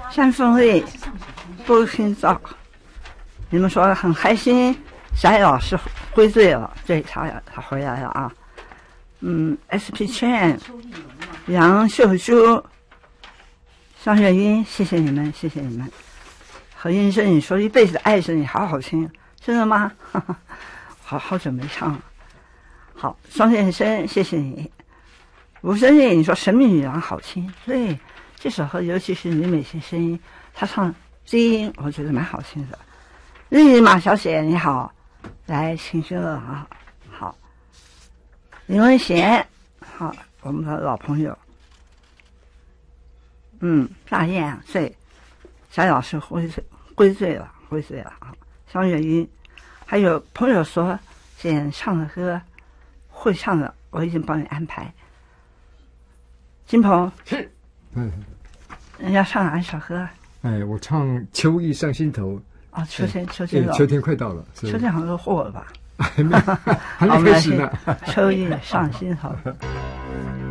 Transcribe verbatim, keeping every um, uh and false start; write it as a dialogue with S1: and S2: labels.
S1: 山风味，不清早。你们说很开心，小野老师归队了，对他他回来了啊。嗯 ，S P 圈，杨秀珠，张月英，谢谢你们，谢谢你们。何英生，你说一辈子爱着你，好好听，真的吗？好好久没唱了。好，双先生，谢谢你。吴真丽，你说《神秘女郎》好听，对，这首歌尤其是李美琴声音，她唱低音，我觉得蛮好听的。丽马小姐你好，来请说了啊。好，林文贤，好，我们的老朋友。嗯，大雁，对，小老师归罪归罪了，归罪了啊。张月英，还有朋友说简唱的歌会唱的，我已经帮你安排。金鹏
S2: 是，嗯，
S1: 人家唱哪一首歌？
S2: 哎，我唱《秋意上心头》。
S1: 啊，秋天，秋天了，
S2: 秋天快到了，
S1: 秋天好像都过了吧？
S2: 还没，还没开始呢。
S1: 秋意上心头。